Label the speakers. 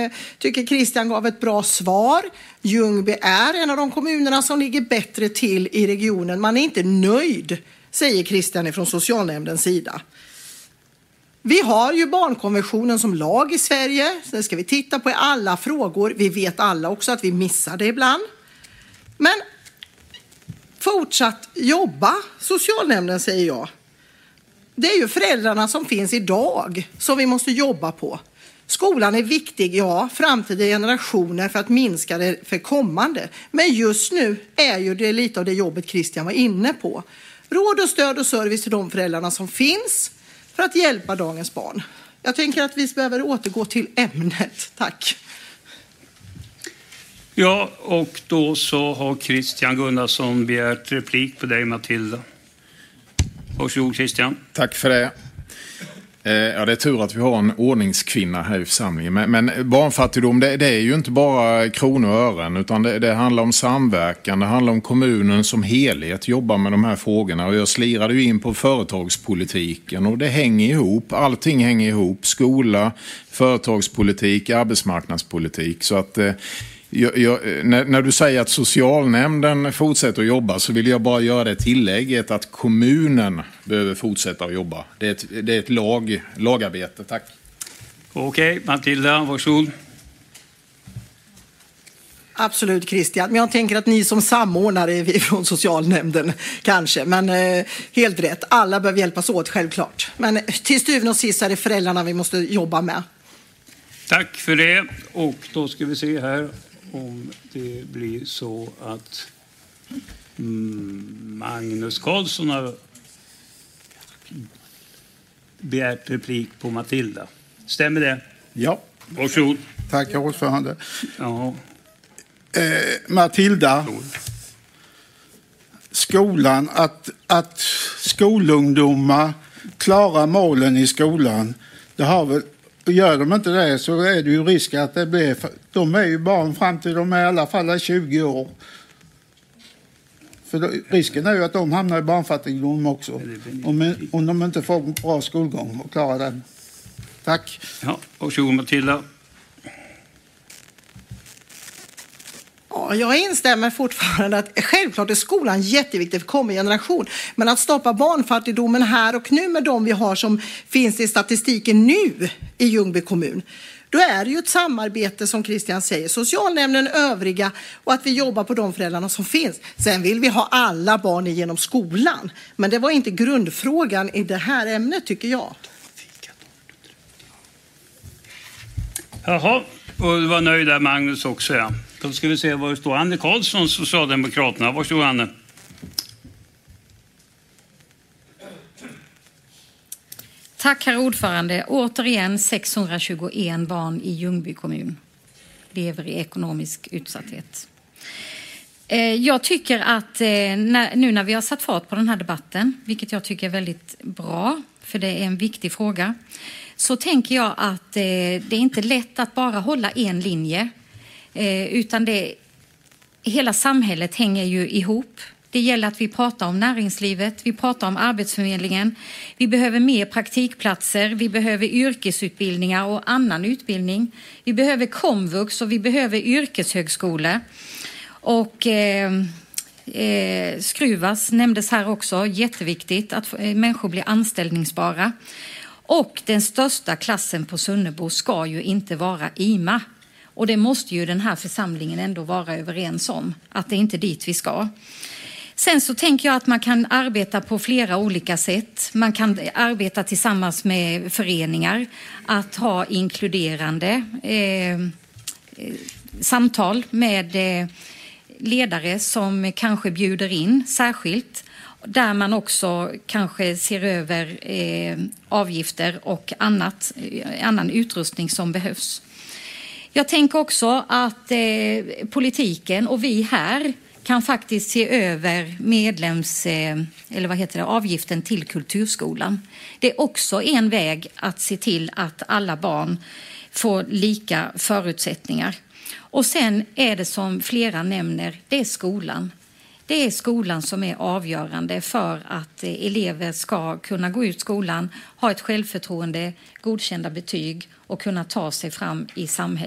Speaker 1: tycker Christian gav ett bra svar. Ljungby är en av de kommunerna som ligger bättre till i regionen. Man är inte nöjd, säger Christian från socialnämndens sida. Vi har ju barnkonventionen som lag i Sverige. Sen ska vi titta på alla frågor. Vi vet alla också att vi missar det ibland. Men fortsatt jobba, socialnämnden, säger jag. Det är ju föräldrarna som finns idag som vi måste jobba på. Skolan är viktig, ja, framtida generationer för att minska det för kommande. Men just nu är ju det lite av det jobbet Christian var inne på. Råd och stöd och service till de föräldrarna som finns för att hjälpa dagens barn. Jag tänker att vi behöver återgå till ämnet. Tack.
Speaker 2: Ja, och då så har Christian Gunnarsson begärt replik på dig, Matilda. Varsågod, Christian.
Speaker 3: Tack för det. Ja, det är tur att vi har en ordningskvinna här i församlingen. Men barnfattigdom, det är ju inte bara kronor och ören, utan det handlar om samverkan. Det handlar om kommunen som helhet jobbar med de här frågorna. Och jag slirade ju in på företagspolitiken, och det hänger ihop. Allting hänger ihop. Skola, företagspolitik, arbetsmarknadspolitik. Så att när du säger att socialnämnden fortsätter att jobba, så vill jag bara göra det tillägget att kommunen behöver fortsätta att jobba. Det är ett lagarbete. Tack.
Speaker 2: Okej, Matilda, varsågod.
Speaker 1: Absolut, Christian. Men jag tänker att ni som samordnare från socialnämnden kanske. Men helt rätt. Alla behöver hjälpas åt, självklart. Men till syvende och sist är det föräldrarna vi måste jobba med.
Speaker 2: Tack för det. Och då ska vi se här om det blir så att Magnus Karlsson har begärt replik på Matilda. Stämmer det?
Speaker 4: Ja.
Speaker 2: Varsågod.
Speaker 4: Tack, herr ordförande.
Speaker 2: Ja.
Speaker 4: Matilda, skolan, att skolungdomar klarar målen i skolan, det har väl, gör de inte det så är det ju risk att det blir, de är ju barn fram till de är i alla fall 20 år. För risken är ju att de hamnar i barnfattigdom också, om de inte får en bra skolgång och klarar den. Tack.
Speaker 2: Ja, varsågod Matilda.
Speaker 1: Ja, jag instämmer fortfarande att självklart är skolan jätteviktig för kommande generation. Men att stoppa barnfattigdomen här och nu med de vi har som finns i statistiken nu i Ljungby kommun. Då är det ju ett samarbete som Christian säger. Socialnämnden, övriga och att vi jobbar på de föräldrarna som finns. Sen vill vi ha alla barn genom skolan. Men det var inte grundfrågan i det här ämnet tycker jag.
Speaker 2: Jaha, och du var nöjd där Magnus också, ja. Då ska vi se var det står. Anne Karlsson, Socialdemokraterna. Varsågod Anne.
Speaker 5: Tack herr ordförande. Återigen 621 barn i Ljungby kommun lever i ekonomisk utsatthet. Jag tycker att nu när vi har satt fart på den här debatten, vilket jag tycker är väldigt bra, för det är en viktig fråga, så tänker jag att det är inte lätt att bara hålla en linje, utan hela samhället hänger ju ihop. Det gäller att vi pratar om näringslivet, vi pratar om arbetsförmedlingen, vi behöver mer praktikplatser, vi behöver yrkesutbildningar och annan utbildning, vi behöver komvux och vi behöver yrkeshögskolor. Och Skruvas nämndes här också, jätteviktigt att människor blir anställningsbara. Och den största klassen på Sunnebo ska ju inte vara IMA. Och det måste ju den här församlingen ändå vara överens om, att det är inte dit vi ska. Sen så tänker jag att man kan arbeta på flera olika sätt. Man kan arbeta tillsammans med föreningar, att ha inkluderande samtal med ledare som kanske bjuder in särskilt. Där man också kanske ser över avgifter och annan utrustning som behövs. Jag tänker också att politiken och vi här kan faktiskt se över avgiften till kulturskolan. Det är också en väg att se till att alla barn får lika förutsättningar. Och sen är det som flera nämner, det är skolan. Det är skolan som är avgörande för att elever ska kunna gå ut skolan, ha ett självförtroende, godkända betyg och kunna ta sig fram i samhället.